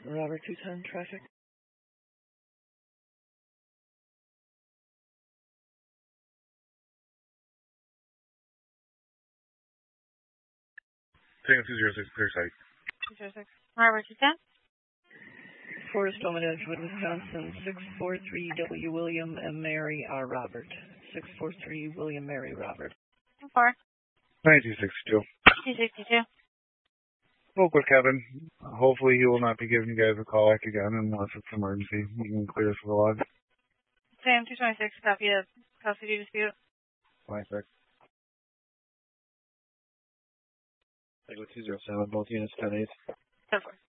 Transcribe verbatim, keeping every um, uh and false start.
Robert two ten traffic. Tango two zero six, clear site. two zero six. Robert two ten. Forest Bowman, Edgewood, Wisconsin, six four three W. William M. Mary R. Robert. six four three William Mary Robert. four. ninety-two sixty-two. two sixty-two. Spoke with Kevin. Hopefully he will not be giving you guys a call back again unless it's an emergency. You can clear us for the log. Sam two twenty-six, copy of custody dispute. twenty-six. Tango two zero seven, both units ten eight. ten four.